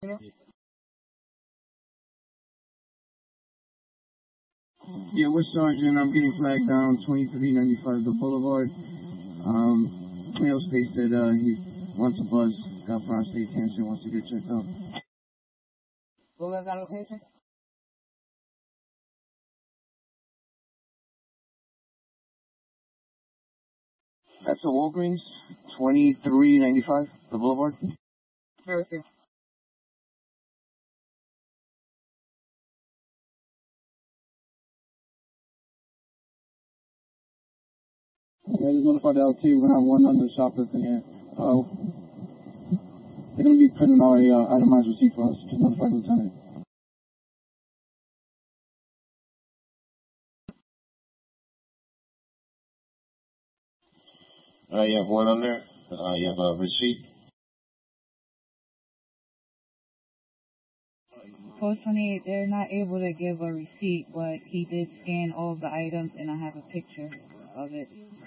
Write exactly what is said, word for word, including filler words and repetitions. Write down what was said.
Yeah, we're Sergeant. I'm getting flagged down twenty-three ninety-five the Boulevard. Um, male states that uh, he wants a buzz, got prostate cancer, wants to get checked out. What was that location? That's a Walgreens, twenty-three ninety-five the Boulevard. Perfect. Yeah, just notified the L T. We're gonna have one under shoplifting here. Oh, they're gonna be printing out a uh, itemized receipt for us. Just notify the lieutenant. Uh, you have one under. Uh, you have a receipt. four twenty-eight, they're not able to give a receipt, but he did scan all of the items, and I have a picture of it.